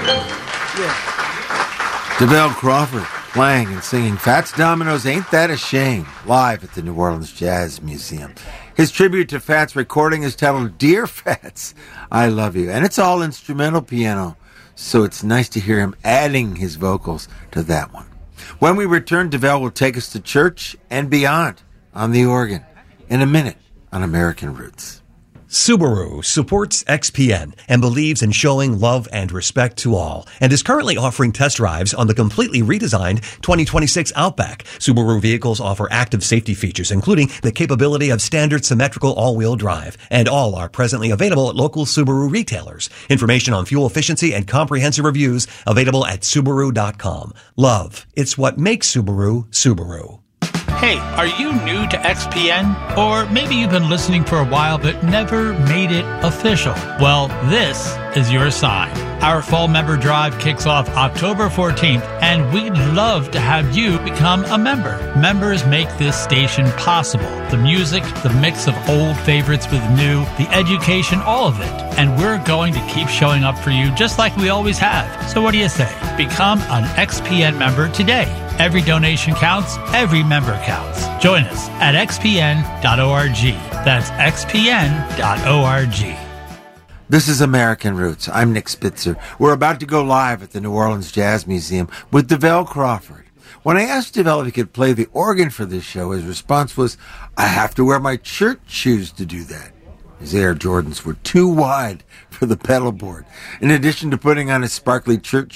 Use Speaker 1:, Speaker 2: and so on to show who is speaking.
Speaker 1: DeVale Crawford playing and singing Fats Domino's Ain't That a Shame live at the New Orleans Jazz Museum. His tribute to Fats recording is titled Dear Fats, I Love You. And it's all instrumental piano, so it's nice to hear him adding his vocals to that one. When we return, DeVale will take us to church and beyond on the organ in a minute on American Roots.
Speaker 2: Subaru supports XPN and believes in showing love and respect to all, and is currently offering test drives on the completely redesigned 2026 Outback. Subaru vehicles offer active safety features, including the capability of standard symmetrical all-wheel drive, and all are presently available at local Subaru retailers. Information on fuel efficiency and comprehensive reviews available at Subaru.com. Love, it's what makes Subaru, Subaru.
Speaker 3: Hey, are you new to XPN? Or maybe you've been listening for a while but never made it official. Well, this is your sign. Our fall member drive kicks off October 14th, and we'd love to have you become a member. Members make this station possible. The music, the mix of old favorites with new, the education, all of it. And we're going to keep showing up for you just like we always have. So what do you say? Become an XPN member today. Every donation counts. Every member counts. Join us at xpn.org. That's xpn.org.
Speaker 1: This is American Roots. I'm Nick Spitzer. We're about to go live at the New Orleans Jazz Museum with DeVale Crawford. When I asked DeVale if he could play the organ for this show, his response was, I have to wear my church shoes to do that. His Air Jordans were too wide for the pedal board. In addition to putting on his sparkly church